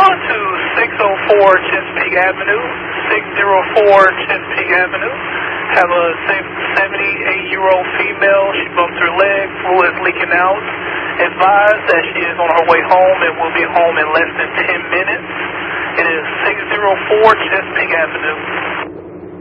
calling to 604 Chesapeake Avenue, 604 Chesapeake Avenue. Have a 78-year-old female. She bumped her leg, fluid is leaking out. Advised that she is on her way home and will be home in less than 10 minutes. It is 604 Chesapeake Avenue.